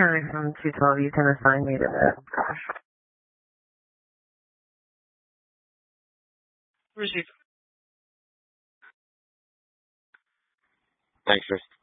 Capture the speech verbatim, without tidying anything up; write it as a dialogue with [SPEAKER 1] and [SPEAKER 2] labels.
[SPEAKER 1] Henry from two twelve, you can assign me to the crash.
[SPEAKER 2] Receive.
[SPEAKER 3] Thanks, Chris.